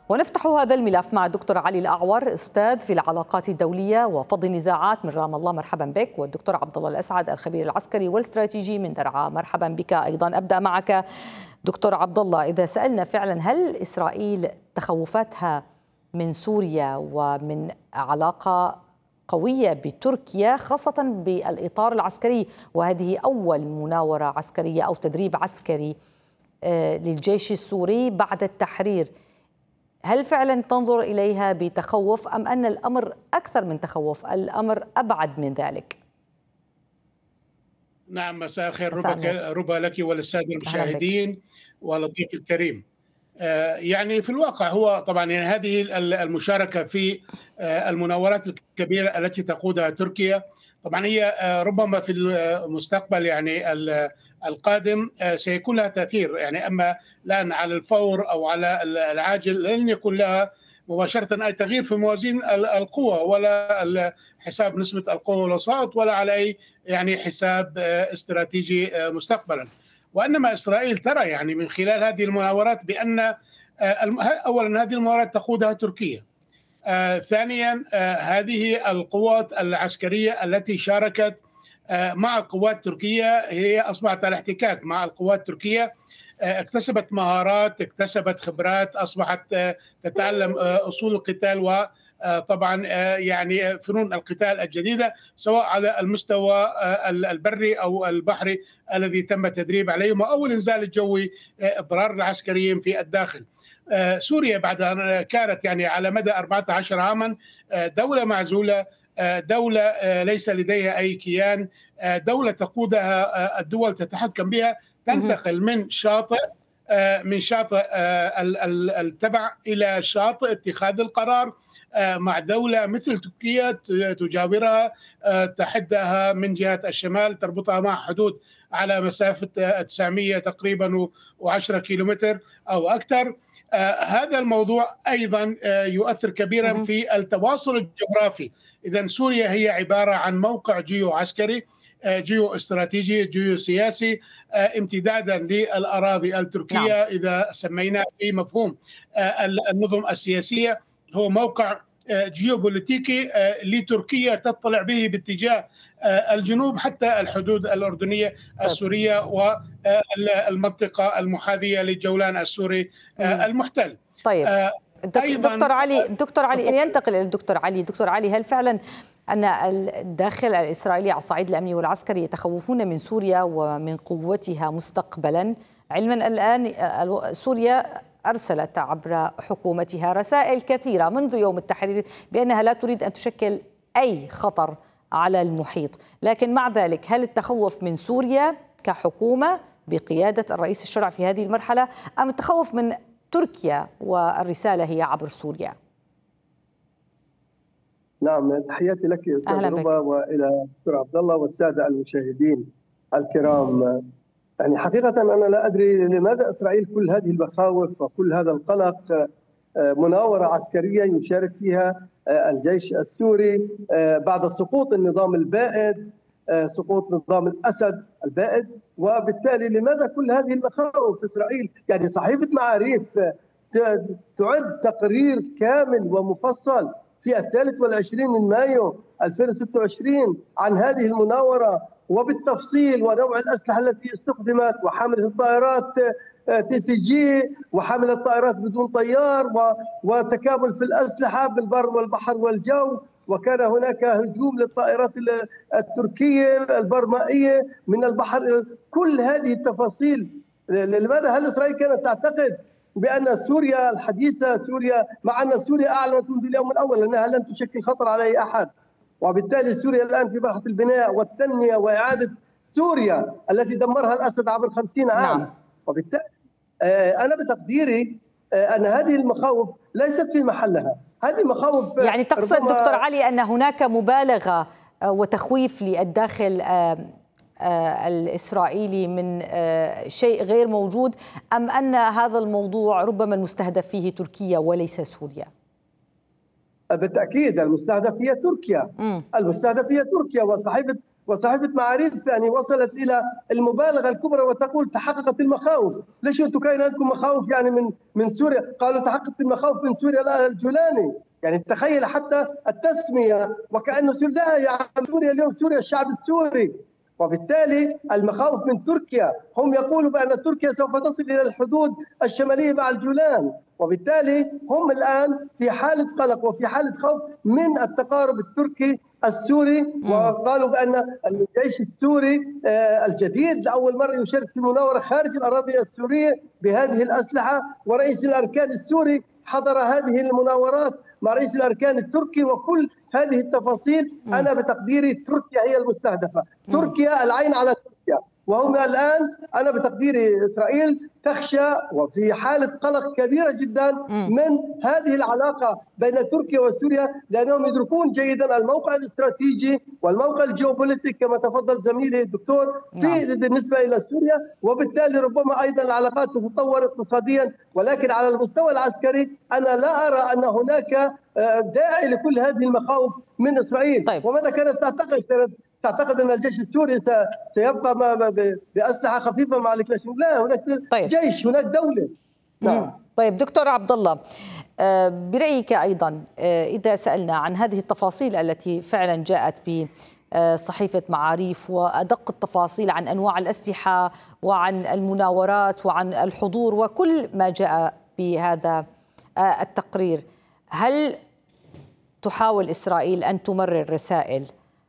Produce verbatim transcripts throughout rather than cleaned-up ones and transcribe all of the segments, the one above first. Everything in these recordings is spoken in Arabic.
ونفتح هذا الملف مع الدكتور علي الأعور، أستاذ في العلاقات الدولية وفض النزاعات من رام الله، مرحبا بك. والدكتور عبد الله الأسعد، الخبير العسكري والاستراتيجي من درعا، مرحبا بك أيضا. أبدأ معك دكتور عبد الله، إذا سألنا فعلا هل إسرائيل تخوفاتها من سوريا ومن علاقة قوية بتركيا خاصة بالإطار العسكري، وهذه أول مناورة عسكرية أو تدريب عسكري للجيش السوري بعد التحرير، هل فعلا تنظر إليها بتخوف أم أن الأمر أكثر من تخوف، الأمر أبعد من ذلك؟ نعم، مساء الخير، ربا لك وللسادة المشاهدين ولطيف الكريم. يعني في الواقع هو طبعا يعني هذه المشاركة في المناورات الكبيرة التي تقودها تركيا طبعا هي ربما في المستقبل يعني القادم سيكون لها تأثير، يعني أما الآن على الفور أو على العاجل لن يكون لها مباشرة أي تغيير في موازين القوى، ولا حساب نسبة القوى والوساط، ولا على أي يعني حساب استراتيجي مستقبلا. وإنما إسرائيل ترى يعني من خلال هذه المناورات بأن أولا هذه المناورات تقودها تركيا، آه، ثانيا آه، هذه القوات العسكرية التي شاركت آه، مع القوات التركية هي أصبحت على احتكاك مع القوات التركية، آه، اكتسبت مهارات، اكتسبت خبرات، أصبحت آه، تتعلم آه، أصول القتال و طبعا يعني فنون القتال الجديدة، سواء على المستوى البري أو البحري الذي تم التدريب عليهم، أو الإنزال الجوي، إضرار العسكريين في الداخل. سوريا بعد أن كانت يعني على مدى أربعة عشر عاما دولة معزولة، دولة ليس لديها أي كيان، دولة تقودها الدول تتحكم بها، تنتقل من شاطئ من شاطئ التبع إلى شاطئ اتخاذ القرار مع دولة مثل تركيا تجاورها، تحدها من جهة الشمال، تربطها مع حدود على مسافة تسعمئة تقريبا وعشرة كيلومتر أو أكثر. هذا الموضوع أيضا يؤثر كبيرا في التواصل الجغرافي. إذن سوريا هي عبارة عن موقع جيو عسكري، جيو استراتيجي، جيو سياسي، امتدادا للأراضي التركية. نعم. إذا سميناه في مفهوم النظم السياسية، هو موقع جيوبوليتيكي لتركيا تطلع به باتجاه الجنوب حتى الحدود الأردنية السورية والمنطقة المحاذية للجولان السوري المحتل. طيب دكتور علي، دكتور علي ينتقل إلى الدكتور علي. دكتور علي، هل فعلا أن الداخل الإسرائيلي على الصعيد الأمني والعسكري يتخوفون من سوريا ومن قوتها مستقبلا، علما الآن سوريا أرسلت عبر حكومتها رسائل كثيرة منذ يوم التحرير بأنها لا تريد أن تشكل أي خطر على المحيط، لكن مع ذلك هل التخوف من سوريا كحكومة بقيادة الرئيس الشرعي في هذه المرحلة، أم التخوف من تركيا والرسالة هي عبر سوريا؟ نعم، تحياتي لك أستاذ ربا وإلى دكتور عبد الله والسادة المشاهدين الكرام. يعني حقيقة أنا لا أدري لماذا إسرائيل كل هذه المخاوف وكل هذا القلق. مناورة عسكرية يشارك فيها الجيش السوري بعد سقوط النظام البائد، سقوط نظام الأسد البائد، وبالتالي لماذا كل هذه المخاوف في إسرائيل؟ يعني صحيفة معاريف تعد تقرير كامل ومفصل في الثالث والعشرين من مايو ألفين وستة وعشرين عن هذه المناورة وبالتفصيل ونوع الأسلحة التي استخدمت، وحاملة الطائرات تي سي جي، وحاملة الطائرات بدون طيار، وتكامل في الأسلحة بالبر والبحر والجو، وكان هناك هجوم للطائرات التركية البرمائية من البحر. كل هذه التفاصيل. لماذا هل إسرائيل كانت تعتقد بأن سوريا الحديثة سوريا، مع أن سوريا أعلنت منذ اليوم الأول أنها لن تشكل خطر على أي أحد، وبالتالي سوريا الآن في مرحلة البناء والتنمية وإعادة سوريا التي دمرها الأسد عبر خمسين عام. نعم. وبالتالي أنا بتقديري أن هذه المخاوف ليست في محلها. هذه مخاوف يعني تقصد دكتور علي أن هناك مبالغة وتخويف للداخل الإسرائيلي من شيء غير موجود، أم أن هذا الموضوع ربما المستهدف فيه تركيا وليس سوريا؟ بالتأكيد المستهدف هي تركيا. م. المستهدف هي تركيا، وصحيفة وصحيفة معاريف يعني وصلت إلى المبالغة الكبرى وتقول تحققت المخاوف. ليش أنتم كاين عندكم مخاوف يعني من من سوريا؟ قالوا تحققت المخاوف من سوريا لا الجولاني. يعني تخيل حتى التسمية وكأنه سوريا، يا عم سوريا اليوم سوريا الشعب السوري. وبالتالي المخاوف من تركيا، هم يقولوا بأن تركيا سوف تصل إلى الحدود الشمالية مع الجولان، وبالتالي هم الآن في حالة قلق وفي حالة خوف من التقارب التركي السوري. وقالوا بأن الجيش السوري الجديد لأول مرة يشارك في مناورة خارج الأراضي السورية بهذه الأسلحة، ورئيس الأركان السوري حضر هذه المناورات مع رئيس الأركان التركي. وكل هذه التفاصيل أنا بتقديري تركيا هي المستهدفة، تركيا العين على تركيا. وهم الآن أنا بتقديري إسرائيل تخشى وفي حالة قلق كبيرة جدا من هذه العلاقة بين تركيا وسوريا، لأنهم يدركون جيدا الموقع الاستراتيجي والموقع الجيوبوليتيك كما تفضل زميلي الدكتور في بالنسبة إلى سوريا، وبالتالي ربما أيضا العلاقات تتطور اقتصاديا. ولكن على المستوى العسكري أنا لا أرى أن هناك داعي لكل هذه المخاوف من إسرائيل. طيب. وماذا كانت تعتقد؟ تعتقد أن الجيش السوري سيبقى بأسلحة خفيفة مع الكلاشينكوف؟ لا، هناك طيب. جيش، هناك دولة. نعم. طيب دكتور عبد الله، برأيك أيضا إذا سألنا عن هذه التفاصيل التي فعلا جاءت بصحيفة معاريف وأدق التفاصيل عن أنواع الأسلحة وعن المناورات وعن الحضور وكل ما جاء بهذا التقرير، هل تحاول إسرائيل أن تمرر رسائل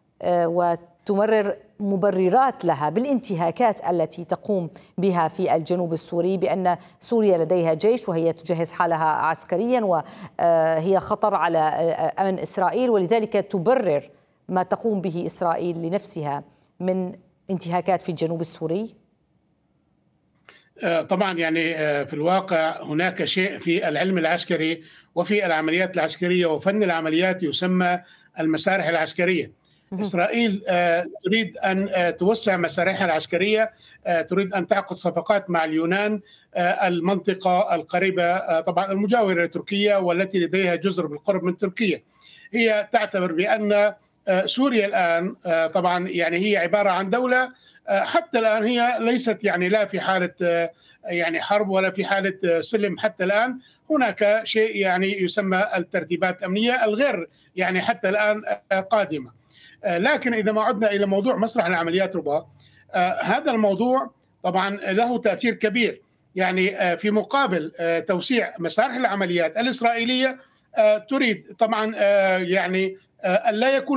وتمرر مبررات لها بالانتهاكات التي تقوم بها في الجنوب السوري، بأن سوريا لديها جيش وهي تجهز حالها عسكريا وهي خطر على أمن إسرائيل، ولذلك تبرر ما تقوم به إسرائيل لنفسها من انتهاكات في الجنوب السوري؟ طبعا يعني في الواقع هناك شيء في العلم العسكري وفي العمليات العسكرية وفن العمليات يسمى المسارح العسكرية. إسرائيل تريد أن توسع مسارحها العسكرية، تريد أن تعقد صفقات مع اليونان، المنطقة القريبة طبعا المجاورة لتركيا والتي لديها جزر بالقرب من تركيا. هي تعتبر بأن سوريا الآن طبعا يعني هي عبارة عن دولة حتى الآن هي ليست يعني لا في حالة يعني حرب ولا في حالة سلم حتى الآن. هناك شيء يعني يسمى الترتيبات الأمنية الغير يعني حتى الآن قادمة. لكن إذا ما عدنا إلى موضوع مسرح العمليات ربا، هذا الموضوع طبعا له تأثير كبير. يعني في مقابل توسيع مسارح العمليات الإسرائيلية تريد طبعا يعني أن لا يكون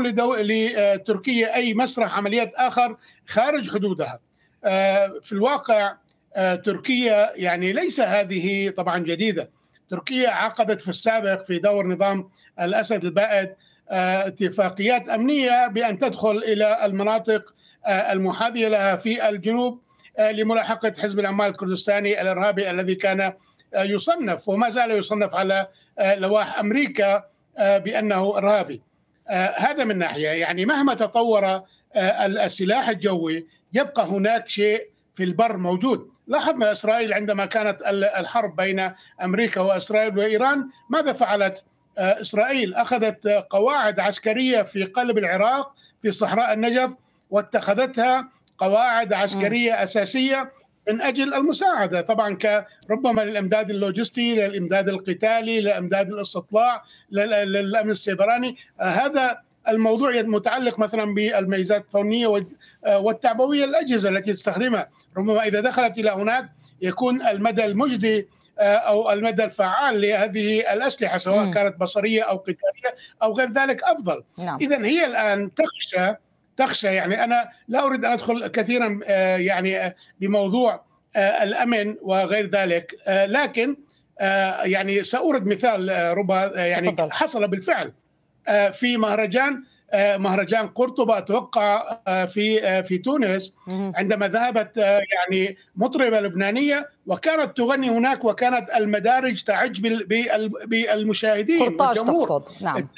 لتركيا أي مسرح عمليات آخر خارج حدودها. في الواقع تركيا يعني ليس هذه طبعا جديدة. تركيا عقدت في السابق في دور نظام الأسد البائد اتفاقيات أمنية بأن تدخل إلى المناطق المحاذية لها في الجنوب لملاحقة حزب العمال الكردستاني الإرهابي الذي كان يصنف وما زال يصنف على لوائح أمريكا بأنه إرهابي. هذا من ناحية. يعني مهما تطور السلاح الجوي يبقى هناك شيء في البر موجود. لاحظنا إسرائيل عندما كانت الحرب بين أمريكا وإسرائيل وإيران ماذا فعلت؟ إسرائيل أخذت قواعد عسكرية في قلب العراق في صحراء النجف واتخذتها قواعد عسكرية أساسية من أجل المساعدة طبعا كربما للإمداد اللوجستي، للإمداد القتالي، للإمداد الاستطلاع، للأمن السيبراني. هذا الموضوع متعلق مثلا بالميزات الفونية والتعبوية، الأجهزة التي تستخدمها ربما إذا دخلت إلى هناك يكون المدى المجدي أو المدى الفعال لهذه الأسلحة سواء م. كانت بصرية أو قتالية أو غير ذلك أفضل. نعم. إذن هي الآن تخشى تخشى يعني أنا لا أريد أن أدخل كثيرا يعني بموضوع الأمن وغير ذلك، لكن يعني سأورد مثال ربما يعني تفضل. حصل بالفعل في مهرجان مهرجان قرطبة أتوقع في في تونس عندما ذهبت يعني مطربة لبنانية وكانت تغني هناك وكانت المدارج تعج بالمشاهدين قرطاج تقصد. نعم.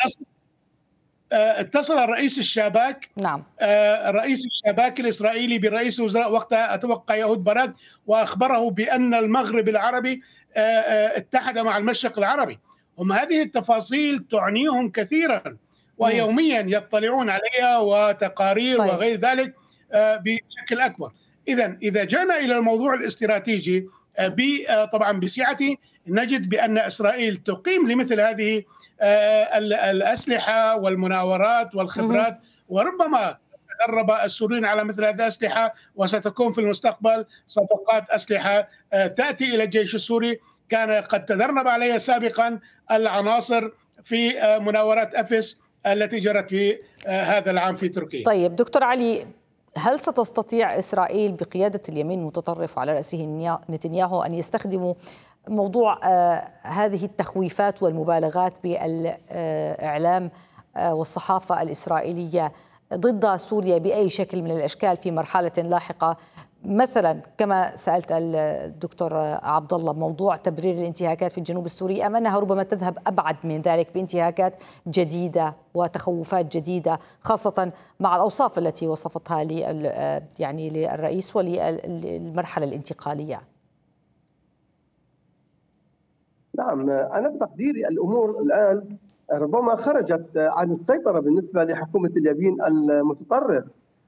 اتصل الرئيس الشاباك نعم. رئيس الشاباك الإسرائيلي برئيس وزراء وقتها أتوقع يهود باراك وأخبره بأن المغرب العربي اتحد مع المشرق العربي. هم هذه التفاصيل تعنيهم كثيرا ويوميا يطلعون عليها وتقارير طيب. وغير ذلك بشكل أكبر. إذا إذا جاءنا إلى الموضوع الاستراتيجي طبعا بسعته، نجد بأن إسرائيل تقيم لمثل هذه الأسلحة والمناورات والخبرات، وربما تدرب السوريين على مثل هذه الأسلحة، وستكون في المستقبل صفقات أسلحة تأتي إلى الجيش السوري كان قد تدرب عليها سابقا العناصر في مناورات أفس التي جرت في هذا العام في تركيا. طيب دكتور علي، هل ستستطيع إسرائيل بقيادة اليمين المتطرف على رأسه نتنياهو أن يستخدموا موضوع هذه التخويفات والمبالغات بالإعلام والصحافة الإسرائيلية ضد سوريا بأي شكل من الأشكال في مرحلة لاحقة، مثلا كما سألت الدكتور عبد الله موضوع تبرير الانتهاكات في الجنوب السوري، أم أنها ربما تذهب أبعد من ذلك بانتهاكات جديدة وتخوفات جديدة، خاصة مع الأوصاف التي وصفتها لي يعني للرئيس وللمرحلة الانتقالية؟ نعم، أنا بتقديري الأمور الآن ربما خرجت عن السيطرة بالنسبة لحكومة اليمين المتطرف،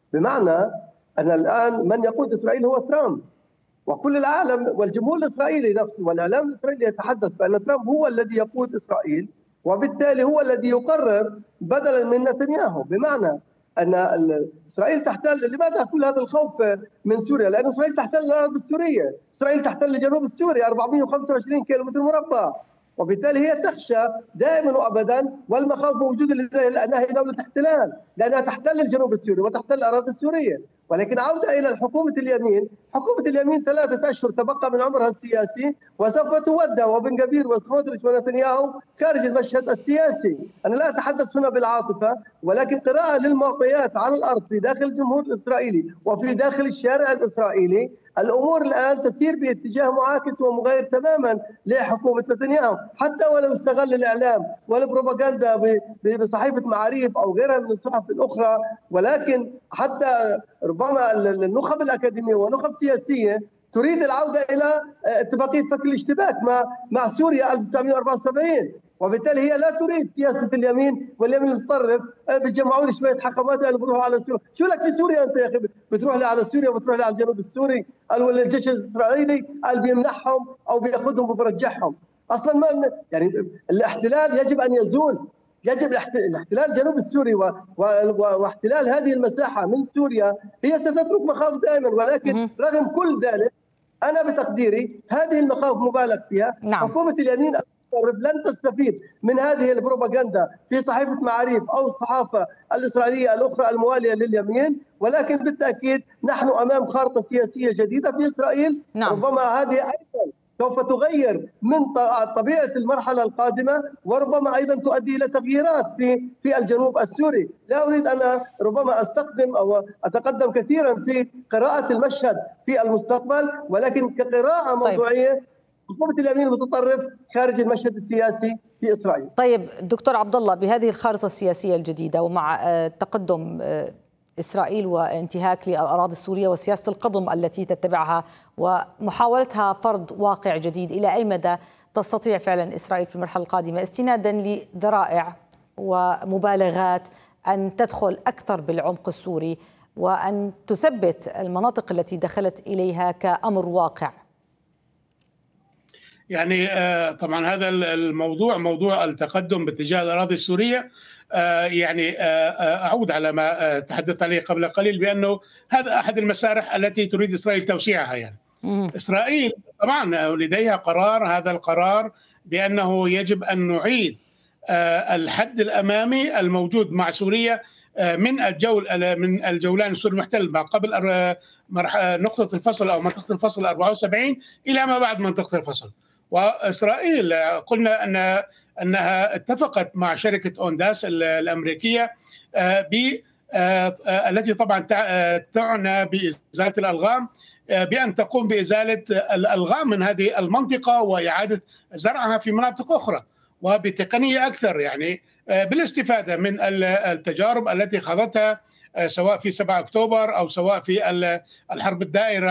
بمعنى أن الآن من يقود إسرائيل هو ترامب، وكل العالم والجمهور الإسرائيلي نفسه والإعلام الإسرائيلي يتحدث بأن ترامب هو الذي يقود إسرائيل، وبالتالي هو الذي يقرر بدلا من نتنياهو، بمعنى أن إسرائيل تحتل. لماذا كل هذا الخوف من سوريا؟ لأن إسرائيل تحتل الأراضي السورية، إسرائيل تحتل جنوب سوريا أربعمئة وخمسة وعشرين كيلومتر مربع، وبالتالي هي تخشى دائما وابدا، والمخاوف موجوده لانها هي دوله احتلال، لانها تحتل الجنوب السوري وتحتل الاراضي السوريه. ولكن عوده الى حكومه اليمين، حكومه اليمين ثلاثه اشهر تبقى من عمرها السياسي وسوف تودع، وبن جبير وسموتريتش ونتنياهو خارج المشهد السياسي. انا لا اتحدث هنا بالعاطفه، ولكن قراءه للمعطيات على الارض في داخل الجمهور الاسرائيلي وفي داخل الشارع الاسرائيلي، الامور الان تسير باتجاه معاكس ومغاير تماما لحكومه نتنياهو، حتى ولو استغل الاعلام والبروباغندا بصحيفه معاريف او غيرها من الصحف الاخرى، ولكن حتى ربما النخب الاكاديميه ونخب سياسيه تريد العوده الى اتفاقيه فك الاشتباك مع مع سوريا ألف وتسعمئة وأربعة وسبعين، وبالتالي هي لا تريد سياسه اليمين واليمين المتطرف بيجمعوا لي شويه حكمات اللي بيروحوا على سوريا. شو لك في سوريا انت يا اخي؟ بتروح لي على سوريا وبتروح لي على الجنوب السوري، ولا الجيش الاسرائيلي اللي بيمنحهم او بياخذهم وبرجعهم. اصلا ما يعني الاحتلال يجب ان يزول، يجب الاحتلال الجنوب السوري و... و... واحتلال هذه المساحه من سوريا هي ستترك مخاوف دائما، ولكن رغم كل ذلك انا بتقديري هذه المخاوف مبالغ فيها. نعم. حكومه اليمين لن تستفيد من هذه البروباغندا في صحيفه معاريف او الصحافه الاسرائيليه الاخرى المواليه لليمين، ولكن بالتاكيد نحن امام خارطه سياسيه جديده في اسرائيل. نعم. ربما هذه ايضا سوف تغير من طبيعه المرحله القادمه، وربما ايضا تؤدي الى تغييرات في في الجنوب السوري. لا اريد ان ربما استخدم او اتقدم كثيرا في قراءه المشهد في المستقبل، ولكن كقراءه موضوعيه حكومه اليمين المتطرف خارج المشهد السياسي في اسرائيل. طيب دكتور عبد الله، بهذه الخارطه السياسيه الجديده ومع تقدم إسرائيل وانتهاك للأراضي السورية وسياسة القضم التي تتبعها ومحاولتها فرض واقع جديد، إلى أي مدى تستطيع فعلا إسرائيل في المرحلة القادمة استنادا لذرائع ومبالغات أن تدخل أكثر بالعمق السوري وأن تثبت المناطق التي دخلت إليها كأمر واقع؟ يعني طبعا هذا الموضوع موضوع التقدم باتجاه الأراضي السورية، يعني أعود على ما تحدثت عليه قبل قليل بأنه هذا أحد المسارح التي تريد إسرائيل توسيعها. يعني إسرائيل طبعا لديها قرار، هذا القرار بأنه يجب أن نعيد الحد الأمامي الموجود مع سوريا من الجول من الجولان السوري المحتل ما قبل نقطة الفصل أو منطقة الفصل أربعة وسبعين إلى ما بعد منطقة الفصل. وإسرائيل قلنا أن أنها اتفقت مع شركة أونداس الأمريكية ب التي طبعا تعنى بإزالة الألغام، بأن تقوم بإزالة الألغام من هذه المنطقة وإعادة زرعها في مناطق أخرى وبتقنية أكثر، يعني بالاستفادة من التجارب التي خاضتها سواء في سبعة أكتوبر أو سواء في الحرب الدائرة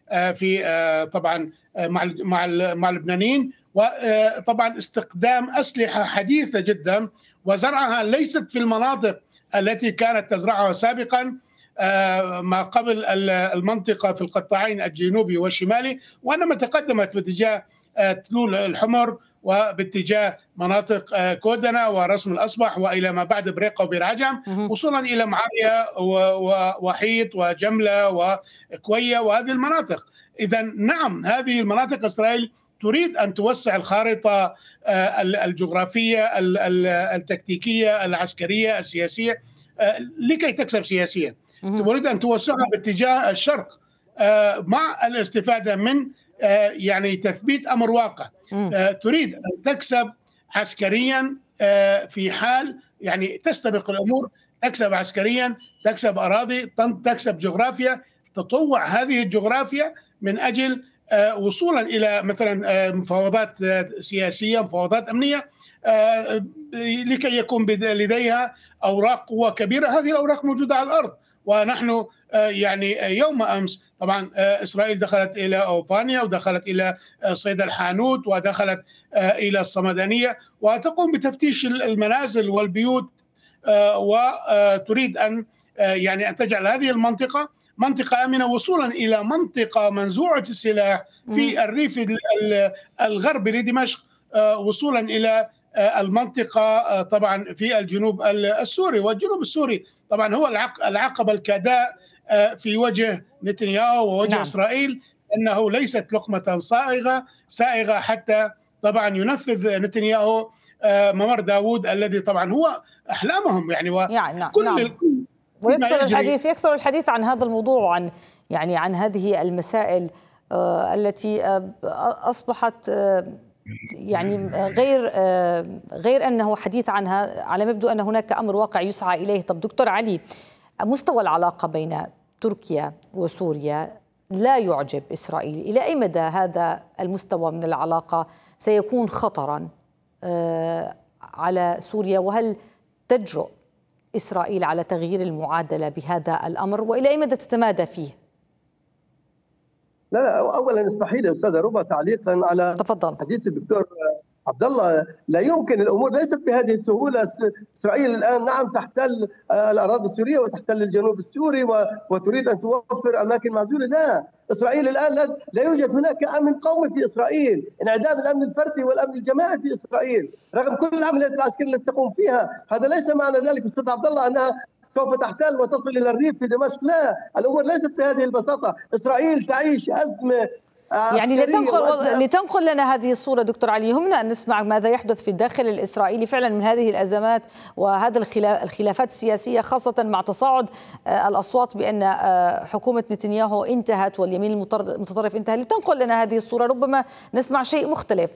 في طبعا مع مع مع اللبنانيين، وطبعا استخدام أسلحة حديثة جدا وزرعها ليست في المناطق التي كانت تزرعها سابقا ما قبل المنطقة في القطاعين الجنوبي والشمالي، وإنما تقدمت باتجاه تلول الحمر وباتجاه مناطق كودنا ورسم الأصبح وإلى ما بعد بريقة وبير عجم، وصولا إلى معرية ووحيد وجملة وكوية وهذه المناطق. إذا نعم، هذه المناطق إسرائيل تريد أن توسع الخارطة الجغرافية التكتيكية العسكرية السياسية لكي تكسب سياسيا. تريد أن توسعها باتجاه الشرق مع الاستفادة من يعني تثبيت أمر واقع. تريد أن تكسب عسكريا في حال يعني تستبق الأمور، تكسب عسكريا، تكسب أراضي، تكسب جغرافيا، تطوع هذه الجغرافيا من أجل وصولا إلى مثلا مفاوضات سياسية، مفاوضات أمنية، لكي يكون لديها أوراق قوة كبيرة. هذه الأوراق موجودة على الأرض، ونحن يعني يوم أمس طبعا إسرائيل دخلت إلى أوفانيا ودخلت إلى صيدا الحانوت ودخلت إلى الصمدانية وتقوم بتفتيش المنازل والبيوت، وتريد أن يعني أن تجعل هذه المنطقة منطقة آمنة وصولا إلى منطقة منزوعة السلاح في الريف الغربي لدمشق، وصولا إلى المنطقة طبعا في الجنوب السوري. والجنوب السوري طبعا هو العقبة الكاداء في وجه نتنياهو ووجه نعم. إسرائيل، أنه ليست لقمة صائغة سائغة حتى طبعا ينفذ نتنياهو ممر داوود الذي طبعا هو أحلامهم يعني. وكل يعني نعم. ويكثر الحديث يكثر الحديث عن هذا الموضوع وعن يعني عن هذه المسائل آه التي آه أصبحت آه يعني غير آه غير أنه حديث عنها، على ما يبدو أن هناك أمر واقع يسعى إليه. طب دكتور علي، مستوى العلاقة بين تركيا وسوريا لا يعجب إسرائيل، إلى أي مدى هذا المستوى من العلاقة سيكون خطرا آه على سوريا؟ وهل تجرؤ إسرائيل على تغيير المعادلة بهذا الأمر، وإلى أي مدى تتمادى فيه؟ لا لا أولا اسمحي لي أستاذة ربا تعليقا على تفضل. حديث الدكتور عبد الله. لا يمكن، الأمور ليست بهذه السهولة. إسرائيل الآن نعم تحتل الأراضي السورية وتحتل الجنوب السوري وتريد أن توفر أماكن معزولة. لا، إسرائيل الآن لا يوجد هناك أمن قومي في إسرائيل، انعدام الأمن الفردي والأمن الجماعي في إسرائيل رغم كل العمليات العسكرية التي تقوم فيها. هذا ليس معنى ذلك أستاذ عبد الله أنها سوف تحتل وتصل إلى الريف في دمشق. لا، الأمور ليست بهذه البساطة. إسرائيل تعيش أزمة يعني لتنقل لتنقل لنا هذه الصورة دكتور علي، يهمنا أن نسمع ماذا يحدث في الداخل الإسرائيلي فعلا من هذه الأزمات وهذا الخلافات السياسية، خاصة مع تصاعد الأصوات بأن حكومة نتنياهو انتهت واليمين المتطرف انتهى. لتنقل لنا هذه الصورة ربما نسمع شيء مختلف.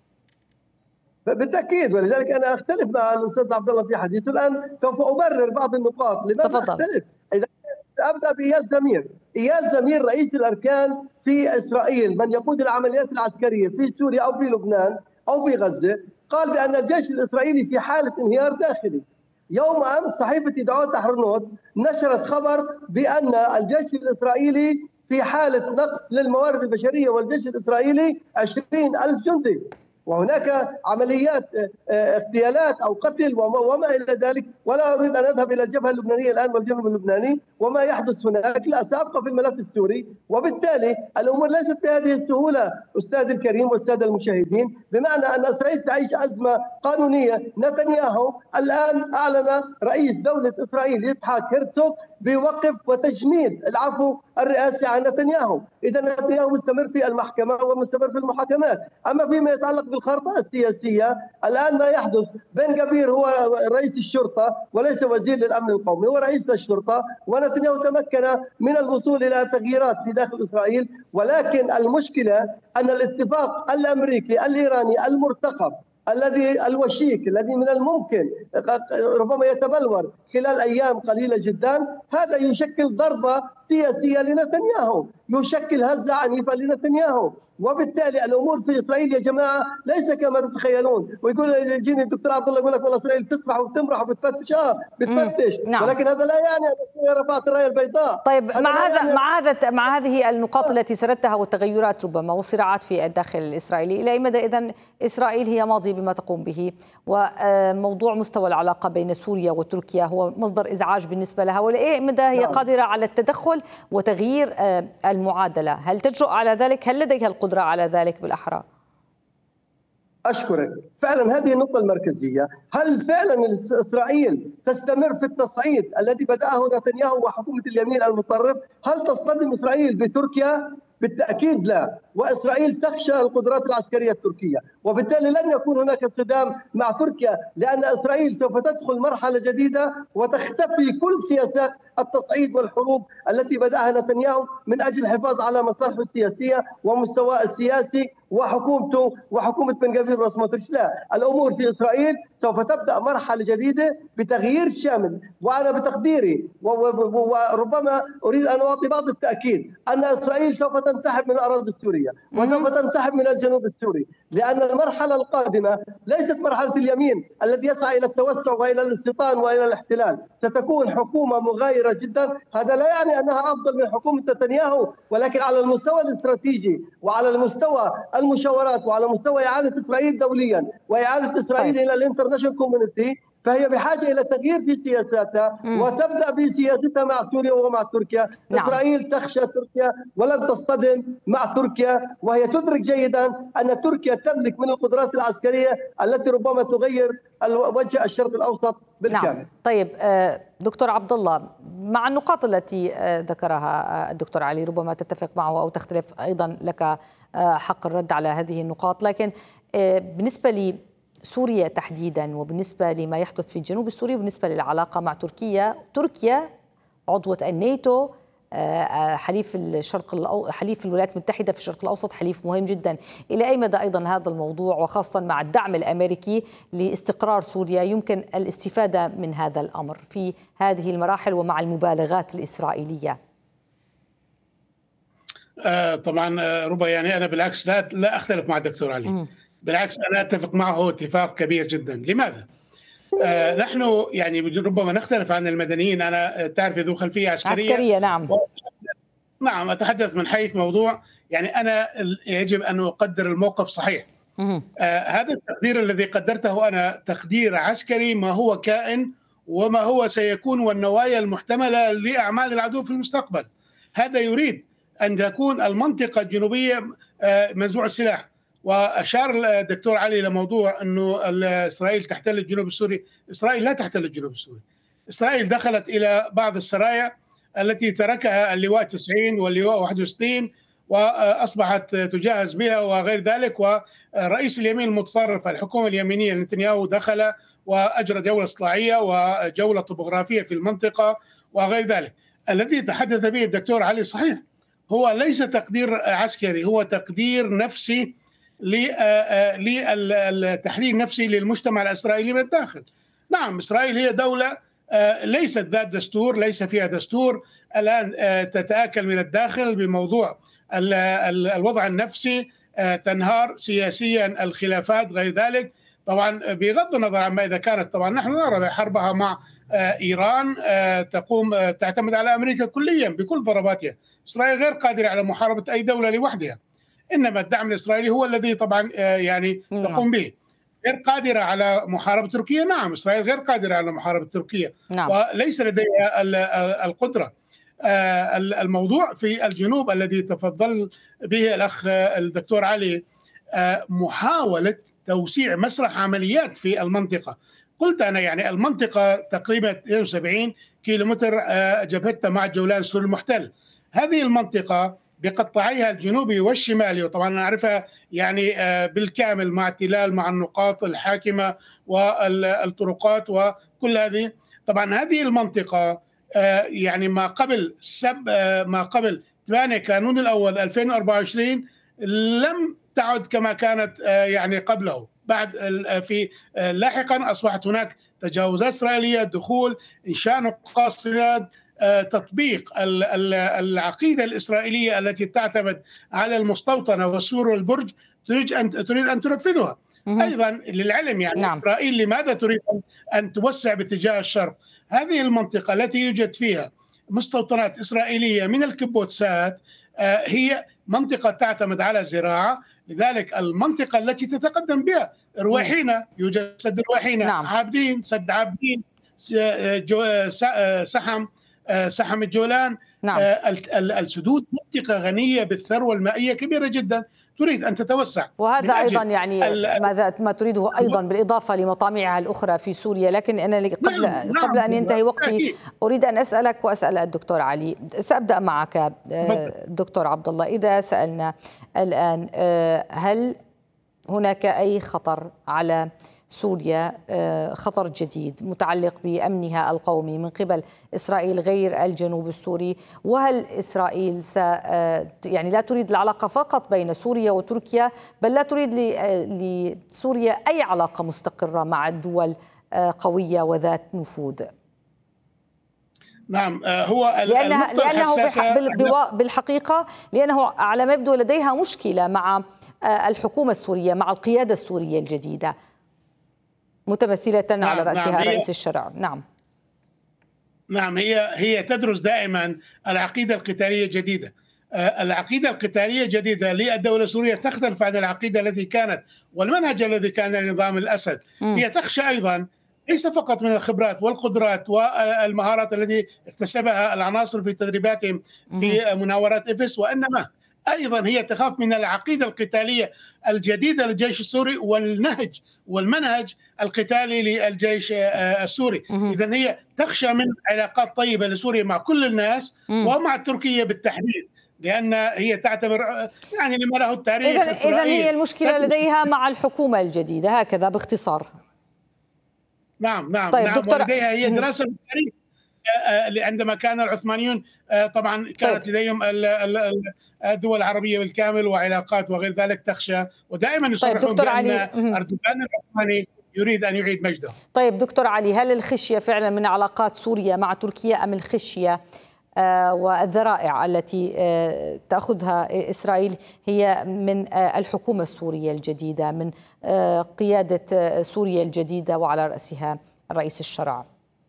بالتأكيد، ولذلك أنا أختلف مع الأستاذ عبد الله في حديثه. الآن سوف أبرر بعض النقاط لماذا تفضل. أختلف. إذا أبدأ بإياد زمير. إياد زمير رئيس الأركان في إسرائيل، من يقود العمليات العسكرية في سوريا أو في لبنان أو في غزة، قال بأن الجيش الإسرائيلي في حالة انهيار داخلي. يوم أمس صحيفة يدعوت أحرنوت نشرت خبر بأن الجيش الإسرائيلي في حالة نقص للموارد البشرية، والجيش الإسرائيلي عشرين ألف جندي، وهناك عمليات اغتيالات أو قتل وما إلى ذلك. ولا أريد أن أذهب إلى الجبهة اللبنانية الآن والجنوب اللبناني وما يحدث هناك، لا، سأبقى في الملف السوري. وبالتالي الأمور ليست بهذه السهولة أستاذ الكريم والسادة المشاهدين، بمعنى أن إسرائيل تعيش أزمة قانونية. نتنياهو الآن أعلن رئيس دولة إسرائيل إسحاق هرتزوغ بوقف وتجميد العفو الرئاسي عن نتنياهو. إذا نتنياهو مستمر في المحكمة ومستمر في المحاكمات. أما فيما يتعلق بالخارطة السياسية، الآن ما يحدث، بن جبير هو رئيس الشرطة وليس وزير للأمن القومي، هو رئيس الشرطة، ونتنياهو تمكن من الوصول إلى تغييرات في داخل إسرائيل. ولكن المشكلة أن الاتفاق الأمريكي الإيراني المرتقب الذي الوشيك الذي من الممكن ربما يتبلور خلال أيام قليلة جدا، هذا يشكل ضربة سياسية لنتنياهو، يشكل هزة عنيفة لنتنياهو. وبالتالي الامور في اسرائيل يا جماعه ليس كما تتخيلون. ويقول يجيني الدكتور عبد الله يقول لك والله اسرائيل تسرح وتمرح وبتفتش، اه بتفتش، نعم. ولكن هذا لا يعني ان رفعت الرايه البيضاء. طيب مع هذا يعني مع هذا مع هذه النقاط التي سردتها والتغيرات ربما والصراعات في الداخل الاسرائيلي، الى اي مدى اذا اسرائيل هي ماضيه بما تقوم به، وموضوع مستوى العلاقه بين سوريا وتركيا هو مصدر ازعاج بالنسبه لها، ولا اي مدى هي نعم. قادره على التدخل وتغيير المعادله؟ هل تجرؤ على ذلك؟ هل لديها القدره على ذلك بالاحرى؟ أشكرك. فعلا هذه النقطة المركزية. هل فعلا إسرائيل تستمر في التصعيد الذي بدأه نتنياهو وحكومة اليمين المتطرف؟ هل تصطدم إسرائيل بتركيا؟ بالتأكيد لا. وإسرائيل تخشى القدرات العسكرية التركية، وبالتالي لن يكون هناك صدام مع تركيا، لأن إسرائيل سوف تدخل مرحلة جديدة وتختفي كل سياسات التصعيد والحروب التي بدأها نتنياهو من أجل الحفاظ على مصالحه السياسية ومستواه السياسي وحكومته وحكومة بن غفير وسموتريتش. لا، الأمور في إسرائيل سوف تبدأ مرحلة جديدة بتغيير شامل. وأنا بتقديري وربما أريد أن أعطي بعض التأكيد أن إسرائيل سوف تنسحب من الأراضي السورية وسوف تنسحب من الجنوب السوري، لأن المرحلة القادمة ليست مرحلة اليمين الذي يسعى إلى التوسع وإلى الاستيطان وإلى الاحتلال. ستكون حكومة مغايرة جدا. هذا لا يعني أنها أفضل من حكومة نتنياهو، ولكن على المستوى الاستراتيجي وعلى المستوى المشاورات وعلى مستوى إعادة إسرائيل دوليا وإعادة إسرائيل طيب. إلى الانترناشونال كوميونيتي، فهي بحاجة إلى تغيير في سياساتها مم. وتبدأ بسياستها مع سوريا ومع تركيا. نعم. إسرائيل تخشى تركيا ولن تصطدم مع تركيا، وهي تدرك جيدا أن تركيا تملك من القدرات العسكرية التي ربما تغير وجه الشرق الأوسط بالكامل. نعم. طيب دكتور عبد الله، مع النقاط التي ذكرها الدكتور علي ربما تتفق معه أو تختلف، أيضا لك حق الرد على هذه النقاط، لكن بالنسبة لي سوريا تحديدا وبالنسبة لما يحدث في الجنوب السوري وبالنسبة للعلاقة مع تركيا، تركيا عضوة الناتو، حليف الشرق الأو... حليف الولايات المتحدة في الشرق الأوسط، حليف مهم جدا. إلى أي مدى أيضا هذا الموضوع وخاصة مع الدعم الأمريكي لاستقرار سوريا يمكن الاستفادة من هذا الأمر في هذه المراحل ومع المبالغات الإسرائيلية؟ آه طبعا ربما يعني أنا بالعكس لا لا أختلف مع الدكتور علي. م. بالعكس أنا أتفق معه اتفاق كبير جدا. لماذا؟ آه نحن يعني ربما نختلف عن المدنيين. أنا تعرف ذو خلفية عسكرية عسكرية نعم و... نعم أتحدث من حيث موضوع يعني أنا يجب أن أقدر الموقف صحيح. آه هذا التقدير الذي قدرته أنا تقدير عسكري ما هو كائن وما هو سيكون والنوايا المحتملة لأعمال العدو في المستقبل. هذا يريد أن تكون المنطقة الجنوبية آه منزوع السلاح. وأشار الدكتور علي لموضوع أنه إسرائيل تحتل الجنوب السوري. إسرائيل لا تحتل الجنوب السوري. إسرائيل دخلت إلى بعض السرايا التي تركها اللواء تسعين واللواء واحد وستين وأصبحت تجهز بها وغير ذلك. ورئيس اليمين المتطرف الحكومة اليمينية نتنياهو دخل وأجرى جولة إصلاحية وجولة طبوغرافية في المنطقة وغير ذلك. الذي تحدث به الدكتور علي صحيح، هو ليس تقدير عسكري، هو تقدير نفسي للتحليل نفسي للمجتمع الإسرائيلي من الداخل. نعم إسرائيل هي دولة ليست ذات دستور، ليس فيها دستور، الآن تتآكل من الداخل بموضوع الوضع النفسي، تنهار سياسيا الخلافات غير ذلك. طبعا بغض النظر عما إذا كانت طبعا نحن نرى حربها مع إيران تقوم تعتمد على أمريكا كليا بكل ضرباتها. إسرائيل غير قادرة على محاربة أي دولة لوحدها، إنما الدعم الإسرائيلي هو الذي طبعا يعني تقوم به. غير قادرة على محاربة تركيا، نعم إسرائيل غير قادرة على محاربة تركيا نعم. وليس لديها القدرة. الموضوع في الجنوب الذي تفضل به الأخ الدكتور علي محاولة توسيع مسرح عمليات في المنطقة. قلت أنا يعني المنطقة تقريبا اثنين وسبعين كيلومتر جبهتها مع الجولان السوري المحتل. هذه المنطقة بقطاعيها الجنوبي والشمالي، وطبعا نعرفها يعني بالكامل مع التلال مع النقاط الحاكمة والطرقات وكل هذه. طبعا هذه المنطقة يعني ما قبل سب ما قبل ثمانية كانون الأول ألفين وأربعة وعشرين لم تعد كما كانت يعني قبله. بعد في لاحقا أصبحت هناك تجاوزات إسرائيلية، دخول، إنشاء نقاط صياد، تطبيق العقيدة الإسرائيلية التي تعتمد على المستوطنة والسور والبرج تريد أن تريد أن تنفذها. أيضا للعلم يعني نعم. إسرائيل لماذا تريد أن توسع باتجاه الشرق؟ هذه المنطقة التي يوجد فيها مستوطنات إسرائيلية من الكبوتسات هي منطقة تعتمد على الزراعة، لذلك المنطقة التي تتقدم بها رويحينة، يوجد سد رويحينة، نعم. عابدين، سد عابدين، سحم سحم الجولان، نعم. السدود منطقة غنية بالثروة المائية كبيرة جدا، تريد أن تتوسع، وهذا أيضا يعني ماذا ما تريده أيضا بالإضافة لمطامعها الأخرى في سوريا. لكن أنا قبل نعم. قبل أن ينتهي وقتي أريد أن أسألك وأسأل الدكتور علي. سأبدأ معك دكتور عبد الله. إذا سألنا الآن هل هناك أي خطر على سوريا، خطر جديد متعلق بأمنها القومي من قبل إسرائيل غير الجنوب السوري؟ وهل إسرائيل س يعني لا تريد العلاقة فقط بين سوريا وتركيا، بل لا تريد لسوريا أي علاقة مستقرة مع الدول قوية وذات نفوذ؟ نعم، هو لأنها لأنه بالحقيقة لأنه على ما يبدو لديها مشكلة مع الحكومة السورية، مع القيادة السورية الجديدة متمثلة نعم على رأسها نعم رئيس الشرع. نعم نعم هي هي تدرس دائما العقيدة القتالية الجديدة. العقيدة القتالية الجديدة للدولة السورية تختلف عن العقيدة التي كانت والمنهج الذي كان لنظام الأسد. م. هي تخشى أيضا ليس فقط من الخبرات والقدرات والمهارات التي اكتسبها العناصر في تدريباتهم في مناورات إفس، وإنما أيضا هي تخاف من العقيدة القتالية الجديدة للجيش السوري والنهج والمنهج القتالي للجيش السوري. إذن هي تخشى من علاقات طيبة لسوريا مع كل الناس ومع التركية بالتحديد، لأن هي تعتبر يعني لما له التاريخ. إذن هي المشكلة لديها مع الحكومة الجديدة، هكذا باختصار. نعم نعم طيب نعم دكتور، ولديها هي دراسة بالتاريخ. عندما كان العثمانيون طبعا كانت طيب. لديهم الدول العربية بالكامل وعلاقات وغير ذلك، تخشى ودائما يصرحون طيب دكتور بأن علي أردوغان العثماني يريد أن يعيد مجده. طيب دكتور علي، هل الخشية فعلا من علاقات سوريا مع تركيا أم الخشية آه والذرائع التي آه تأخذها إسرائيل هي من آه الحكومة السورية الجديدة، من آه قيادة آه سوريا الجديدة وعلى رأسها رئيس الشرع؟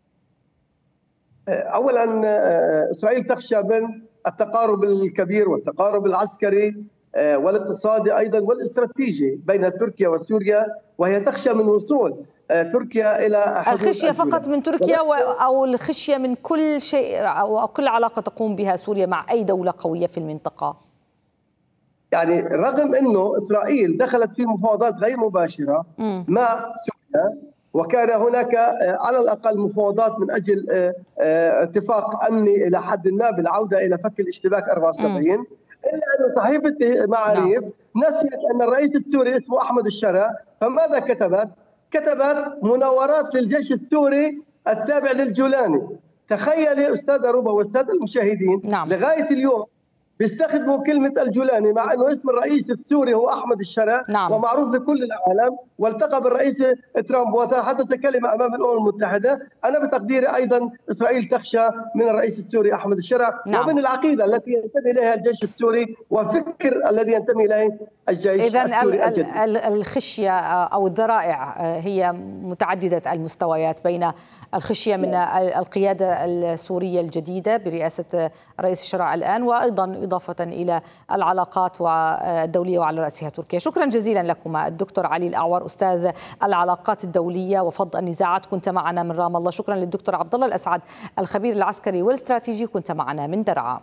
أولا إسرائيل تخشى من التقارب الكبير والتقارب العسكري والاقتصادي أيضا والاستراتيجي بين تركيا وسوريا، وهي تخشى من وصول تركيا إلى حدود الخشية فقط من تركيا أو الخشية من كل شيء أو كل علاقة تقوم بها سوريا مع أي دولة قوية في المنطقة؟ يعني رغم أنه إسرائيل دخلت في مفاوضات غير مباشرة م. مع سوريا، وكان هناك على الأقل مفاوضات من أجل اتفاق أمني إلى حد ما بالعودة إلى فك الاشتباك أربعة وسبعين، إلا أن صحيفة معاريف نسيت أن الرئيس السوري اسمه أحمد الشرع، فماذا كتبت؟ كتبت مناورات للجيش السوري التابع للجولاني. تخيلي أستاذة ربا والسادة المشاهدين، نعم. لغاية اليوم بيستخدموا كلمة الجولاني مع أنه اسم الرئيس السوري هو أحمد الشرع، نعم. ومعروف في كل العالم، والتقى بالرئيس ترامب وتحدث كلمة أمام الأمم المتحدة. أنا بتقديري أيضا إسرائيل تخشى من الرئيس السوري أحمد الشرع، نعم. ومن العقيدة التي ينتمي إليها الجيش السوري والفكر الذي ينتمي إليه الجيش إذن السوري. إذن الخشية أو الذرائع هي متعددة المستويات، بين الخشية من القيادة السورية الجديدة برئاسة رئيس الشرع الآن، وأيضا إضافة إلى العلاقات الدولية وعلى رأسها تركيا. شكرا جزيلا لكما الدكتور علي الأعور، أستاذ العلاقات الدولية وفض النزاعات، كنت معنا من رام الله. شكرا للدكتور عبد الله الأسعد، الخبير العسكري والاستراتيجي، كنت معنا من درعا.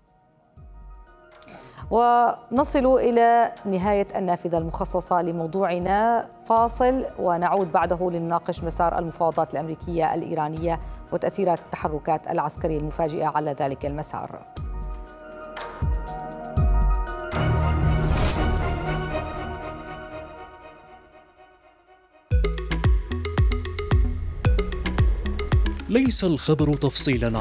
ونصل إلى نهاية النافذة المخصصة لموضوعنا، فاصل ونعود بعده لنناقش مسار المفاوضات الأمريكية الإيرانية وتأثيرات التحركات العسكرية المفاجئة على ذلك المسار. ليس الخبر تفصيلا